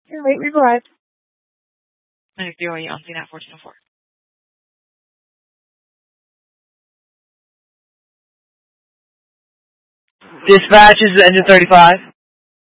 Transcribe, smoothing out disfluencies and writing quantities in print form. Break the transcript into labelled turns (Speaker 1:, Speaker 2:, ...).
Speaker 1: All right, we've arrived.
Speaker 2: And you're on CNAT 1404.
Speaker 3: Dispatch is engine 35.